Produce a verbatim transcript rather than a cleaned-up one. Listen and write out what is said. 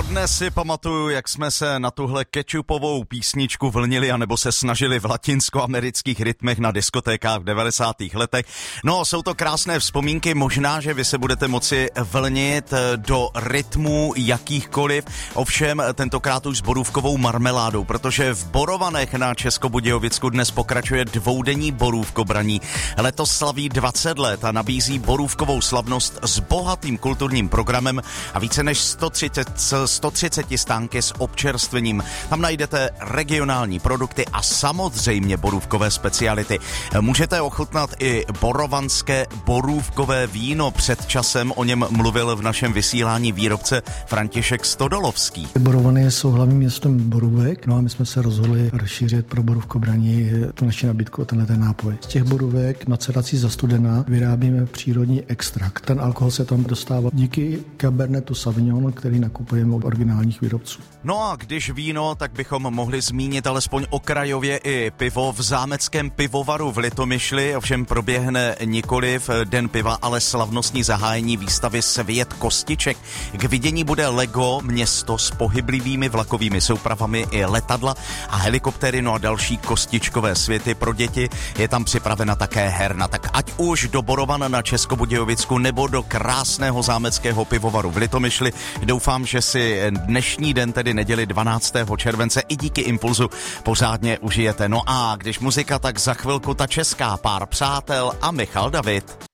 Dodnes si pamatuju, jak jsme se na tuhle kečupovou písničku vlnili anebo se snažili v latinskoamerických rytmech na diskotékách v devadesátých letech. No, jsou to krásné vzpomínky, možná, že vy se budete moci vlnit do rytmů jakýchkoliv, ovšem tentokrát už s borůvkovou marmeládou, protože v Borovanech na Českobudějovicku dnes pokračuje dvoudenní borůvkobraní. Letos slaví dvacet let a nabízí borůvkovou slavnost s bohatým kulturním programem a více než sto třicet stánky s občerstvením. Tam najdete regionální produkty a samozřejmě borůvkové speciality. Můžete ochutnat i borovanské borůvkové víno. Před časem o něm mluvil v našem vysílání výrobce František Stodolovský. Borovany jsou hlavním městem borůvek, no a my jsme se rozhodli rozšířit pro borůvkobraní tu naši nabídku o tenhle ten nápoj. Z těch borůvek macerací za studena vyrábíme přírodní extrakt. Ten alkohol se tam dostává díky Cabernetu Sauvignon, který nakupujeme od originálních výrobců. No a když víno, tak bychom mohli zmínit alespoň okrajově i pivo v zámeckém pivovaru v Litomyšli, ovšem proběhne nikoliv Den piva, ale slavnostní zahájení výstavy Svět kostiček. K vidění bude Lego, město s pohyblivými vlakovými soupravami i letadla a helikoptéry, no a další kostičkové světy pro děti. Je tam připravena také herna, tak ať už do Borovan na Českobudějovicku nebo do krásného zámeckého pivovaru v Litomyšli. Doufám, že si dnešní den, tedy neděli dvanáctého července, i díky Impulzu pořádně užijete. No a když muzika, tak za chvilku ta česká, Pár přátel a Michal David.